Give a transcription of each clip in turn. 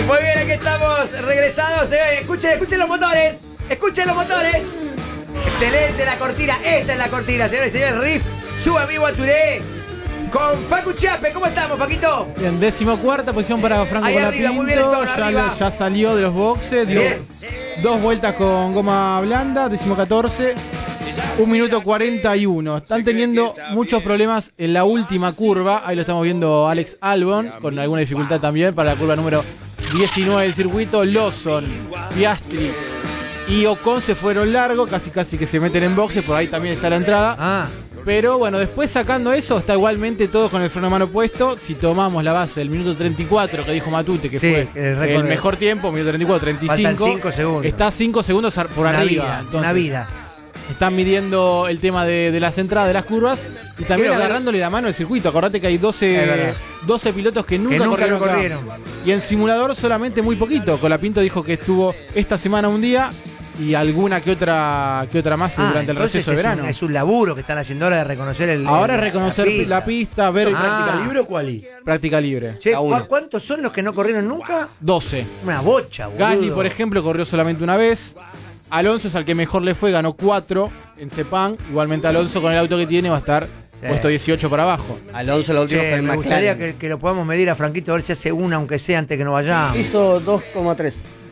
Muy bien, aquí estamos regresados. Escuchen los motores. Escuchen los motores. Excelente la cortina. Esta es la cortina, señores y señores. Riff, su amigo Aturé. Con Facu Chape. ¿Cómo estamos, Paquito? Bien, 14ª posición para Franco Ahí arriba, muy bien el tono, arriba. Ya salió de los boxes. Dio 2 vueltas con goma blanda. 14ª. 1 minuto 41. Están teniendo muchos problemas en la última curva. Ahí lo estamos viendo Alex Albon, con alguna dificultad también para la curva número 19 del circuito. Lawson, Piastri y Ocon se fueron largo, casi que se meten en boxes. Por ahí también está la entrada. Pero bueno, después sacando eso, está igualmente todos con el freno a mano puesto. Si tomamos la base del minuto 34 que dijo Matute, que fue el mejor tiempo, minuto 34, 35. 5 segundos. Está 5 segundos por arriba. Una vida. Están midiendo el tema de las entradas de las curvas y también agarrándole la mano al circuito. Acordate que hay 12 pilotos que nunca corrieron. Y en simulador solamente muy poquito. Colapinto dijo que estuvo esta semana un día y alguna que otra más durante el receso de verano. Es un laburo que están haciendo ahora de reconocer ahora es reconocer la pista, ver ¿Práctica libre o quali? Práctica libre. Che, ¿cuántos son los que no corrieron nunca? 12. Una bocha, boludo. Gasly, por ejemplo, corrió solamente una vez. Alonso es al que mejor le fue, ganó 4 en Sepang. Igualmente Alonso con el auto que tiene va a estar puesto 18 para abajo. Alonso la última fue en me McLaren. gustaría que lo podamos medir a Franquito, a ver si hace una, aunque sea antes que no vayamos. Hizo 2,3.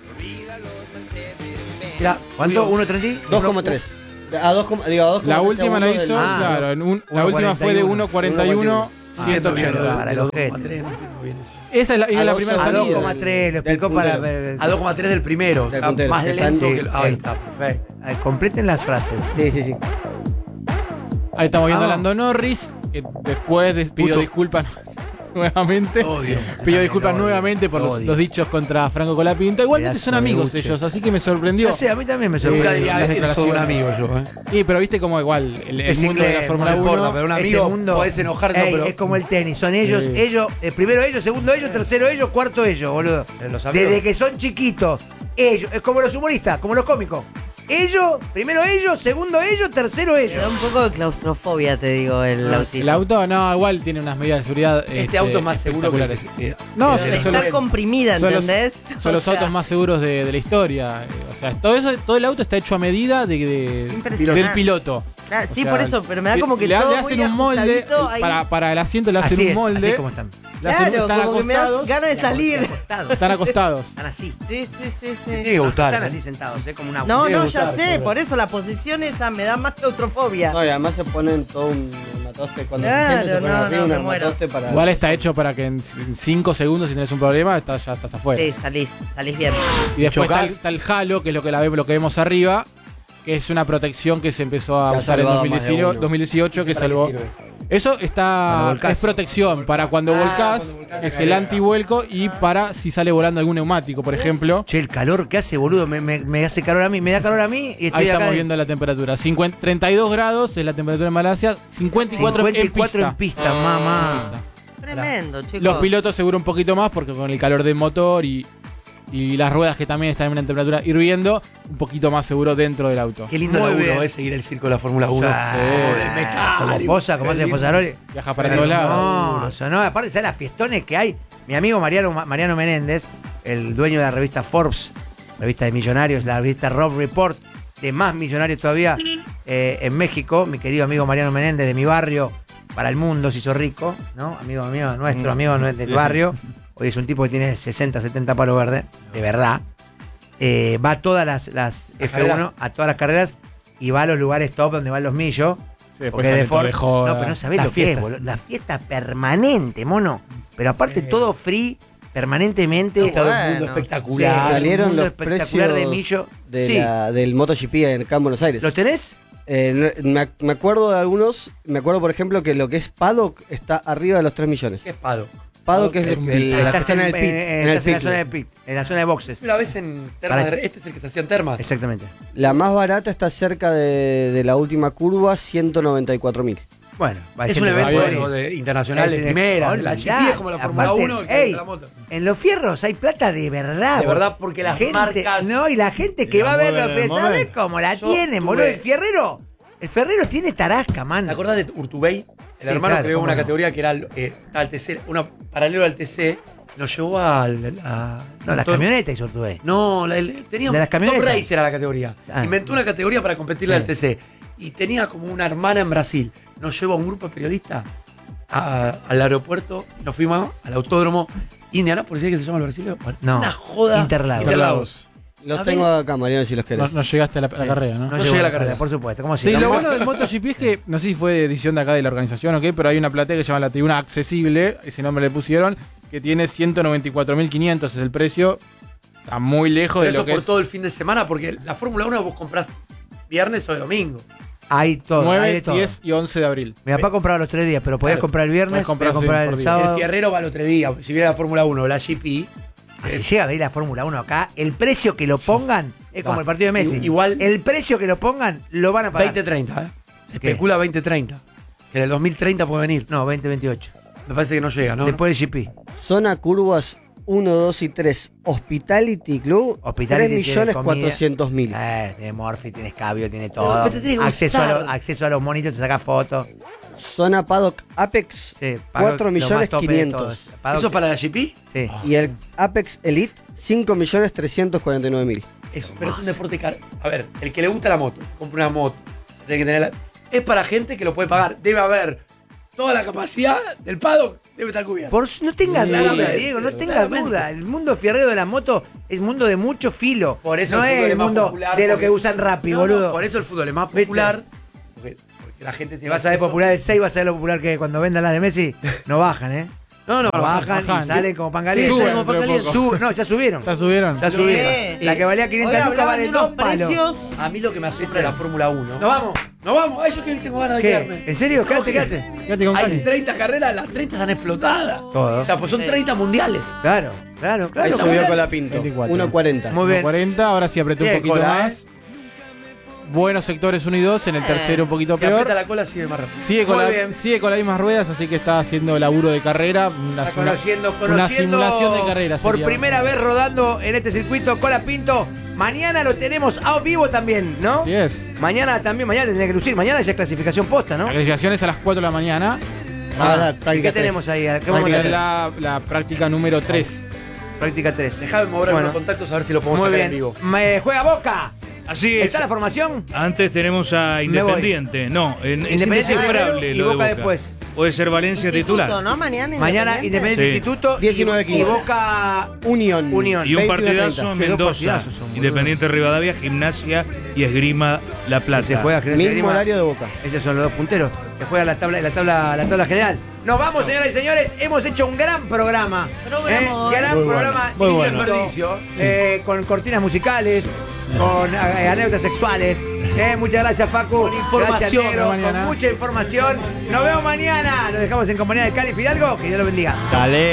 Mirá, ¿cuánto? ¿1.30? 2,3. A 2,3. La última la hizo, claro. La última fue de 1.41. 180. Para los que. Esa es la primera A salida. 2,3, lo explicó para. A 2,3 del primero. Del puntero, Más que lento está que ahí está, perfecto. Completen las frases. Sí. Ahí estamos viendo a Lando Norris, que después pidió disculpas nuevamente. Pidió disculpas nuevamente por los dichos contra Franco Colapinto. Igualmente son amigos ellos, así que me sorprendió. Ya sé, a mí también me sorprendió. Nunca diría son un amigo yo, Sí, pero viste como igual el mundo de la Fórmula 1. No importa, pero un amigo podés enojarte, pero... Es como el tenis, son ellos, primero ellos, segundo ellos, tercero ellos, cuarto ellos, boludo. Desde que son chiquitos, ellos, es como los humoristas, como los cómicos. Ellos, primero ellos, segundo ellos, tercero ellos. Me da un poco de claustrofobia, te digo, el autito. El auto, no, igual tiene unas medidas de seguridad. Este auto es más seguro que no, está comprimida, ¿entendés? Son los autos más seguros de la historia. O sea, todo el auto está hecho a medida del piloto. Claro, sí, por eso, pero me da como que le todo hacen un molde para el asiento, le hacen un molde. Así como están. Claro, como que me da ganas de salir. Están acostados. Están así. Sí. Tiene que gustar. Están así sentados, como un auto. No, ya sé, por eso la posición esa me da más claustrofobia. No, y además se ponen todo un matoste cuando se ponen arriba un matoste para... Igual está hecho para que en 5 segundos, si tenés un problema, ya estás afuera. Sí, salís bien. Y después está el halo, que es lo que vemos arriba, que es una protección que se empezó a usar en 2018 que salvó. Eso es protección para cuando volcás, es el antivuelco y para si sale volando algún neumático, por ejemplo. Che, el calor que hace, boludo, me hace calor a mí, me da calor a mí y estoy ahí acá. Estamos viendo la temperatura. 32 grados es la temperatura en Malasia, 54 en pista. Mamá. Tremendo, chicos. Los pilotos seguro un poquito más porque con el calor del motor y las ruedas que también están en una temperatura hirviendo, un poquito más seguro dentro del auto. Qué lindo laburo es seguir el circo de la Fórmula 1. Como hace Fosaroli. Viaja para todos lados. No, aparte, ¿sabes las fiestones que hay? Mi amigo Mariano Menéndez, el dueño de la revista Forbes, revista de millonarios, la revista Rob Report, de más millonarios todavía, en México, mi querido amigo Mariano Menéndez, de mi barrio, para el mundo se hizo rico, ¿no? Amigo mío, nuestro amigo del barrio. Hoy es un tipo que tiene 60, 70 palos verdes, de verdad. Va a todas las F1, a todas las carreras, y va a los lugares top donde van los millos. Sí, porque de joda. No, pero no sabés lo que es, boludo. La fiesta permanente, mono. Pero aparte todo free, permanentemente. Todo el mundo espectacular. Sí, salieron los espectacular precios de millo. del MotoGP en acá en Buenos Aires. ¿Los tenés? Me acuerdo de algunos. Me acuerdo, por ejemplo, que lo que es paddock está arriba de los 3 millones. ¿Qué es paddock? Paddock es la zona del pit. En la zona de boxes. Una vez en Termas. Este es el que se hacía en Termas. Exactamente. La más barata está cerca de la última curva, 194.000. Bueno, es un evento internacional de primera. La GP es como la Fórmula 1 de la moto. En los fierros hay plata de verdad. De verdad, porque las marcas. No, y la gente que va a ver los fierros, ¿sabes cómo la tienen, boludo? El Ferrero tiene tarasca, man. ¿Te acordás de Urtubey? El hermano creó una categoría que era el TC, paralelo al TC, Nos llevó a No, las camionetas hizo Ortubey. No, tenía ¿De las camionetas? Top Racer a la categoría. Ah. Inventó una categoría para competirle al TC. Y tenía como una hermana en Brasil. Nos llevó a un grupo de periodistas al aeropuerto. Nos fuimos al autódromo Indianápolis, ¿sí que se llama el brasileño? No, Una joda. Interlagos. Los tengo acá, Mariano, si los querés. No llegaste a la carrera, ¿no? No llegué llegó a la carrera. por supuesto. ¿Cómo Sí, se lo bueno del MotoGP es que, no sé si fue decisión de acá de la organización o qué, pero hay una platea que se llama la tribuna accesible, ese nombre le pusieron, que tiene 194.500, es el precio. Está muy lejos de Eso lo que por es todo el fin de semana, porque la Fórmula 1 vos comprás viernes o de domingo. Hay todo, hay 9, de todo. 10 y 11 de abril. Mi papá compraba los 3 días, pero podías Claro. comprar el viernes, Podés comprar, podías sí, comprar por el día. sábado. El Fierrero va el otro día. Si viene la Fórmula 1 o la GP. Si llega a ver la Fórmula 1 acá, el precio que lo pongan es como el partido de Messi. Igual- el precio que lo pongan lo van a pagar. 2030, ¿eh? Se ¿Qué? especula 2030. Que en el 2030 puede venir. No, 2028. Me parece que no llega, ¿no? Después del GP. Zona curvas 1, 2 y 3. Hospitality Club. Hospitality tiene comida. 3.400.000. Tiene Morphy, tiene Escabio, tiene Pero todo. te tiene que gustar. Acceso a los monitos, te sacas fotos. Zona Paddock Apex. Sí, pago lo más tope de 4.500.000. todos. Pago ¿Eso que- para la GP? Sí. Y el Apex Elite, 5.349.000. Eso, pero es un deporte caro. A ver, el que le gusta la moto, compra una moto. Tiene que tener es para gente que lo puede pagar. Debe haber toda la capacidad del paddock, debe estar cubierta. No tenga duda, Claramente, Diego, no tenga claramente. duda. El mundo fierrero de la moto es mundo de mucho filo. Por eso no el fútbol es es el más mundo popular, de lo porque- que usan Rappi, No, boludo. no, por eso el fútbol es más ¿Viste? popular. Porque la gente Si tiene vas a ver acceso. popular el 6, vas a ver lo popular que cuando vendan las de Messi, no bajan, ¿eh? No, No bajan bajan. y salen como pan Sí, caliente. suben como pan dentro de caliente. poco. No, ya subieron. ¿Ya subieron? Ya subieron. La que valía 500 Hoy lucas hablaban vale de unos 2 palos. precios. A mí lo que me asombra de la Fórmula 1. Nos vamos. No vamos. Ay, yo que tengo ganas de ¿Qué? quedarme. ¿En serio? Quédate, No, quédate. Quédate con Hay Cali. 30 carreras, las 30 están explotadas. Todo. O sea, pues son 30 mundiales. Claro, claro, Ahí claro. subió con la Pinto. 24. 1.40. Muy bien. 40, ahora sí apretó Bien, un poquito Cola, más. Buenos sectores 1 y 2, en el tercero un poquito Si peor. aprieta la cola, sigue más rápido. Sigue con, Muy bien. sigue con las mismas ruedas, así que está haciendo laburo de carrera. Está conociendo una simulación de carrera. por sería. primera vez rodando en este circuito Cola Pinto. Mañana lo tenemos a vivo también, ¿no? Así es. Mañana tendría que lucir. Mañana ya es clasificación posta, ¿no? La clasificación es a las 4 de la mañana. La ¿Y práctica qué tenemos 3. ahí? ¿Qué Vamos a vamos a tener tener? la práctica número 3. Práctica 3. Déjame mover Bueno. los contactos a ver si lo podemos Muy sacar en bien. vivo. Juega Boca. Así es. ¿Está la formación? Antes tenemos a voy. Independiente. No, es Independiente indescifrable primero y lo de Boca Boca. después. Puede ser Valencia Instituto, titular. ¿no? Mañana Mañana Independiente Sí. Instituto 19-15. y Boca Unión. Unión. Y un 21 a 30. partidazo en Che, dos Mendoza. partidazos son, boludo. Independiente Rivadavia, Gimnasia y Esgrima La Plata. Se juega Gimnasia Mismo Grima. horario de Boca. Esos son los dos punteros. Se juega la tabla general. Nos vamos, señoras y señores. Hemos hecho un gran programa. Programón. Gran Muy programa. bueno, muy sin bueno. desperdicio. Con cortinas musicales, con anécdotas sexuales. Muchas gracias, Facu. Con información. Gracias, Negro, Hasta mañana. con mucha información. Nos vemos mañana. Nos dejamos en compañía de Cali Fidalgo. Que Dios lo bendiga. Dale.